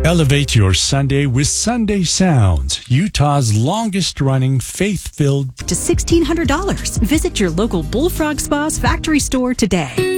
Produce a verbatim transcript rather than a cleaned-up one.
Elevate your Sunday with Sunday Sounds, Utah's longest-running faith-filled to sixteen hundred dollars. Visit your local Bullfrog Spas factory store today.